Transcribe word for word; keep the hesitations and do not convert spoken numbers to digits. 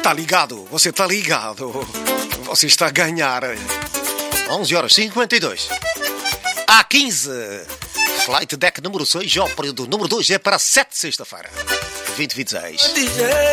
Tá ligado? Você tá ligado? Você está a ganhar. onze horas e cinquenta e dois. A quinze. Flight Deck número seis, ó, período número dois é para sete, sexta-feira. vinte e vinte e seis.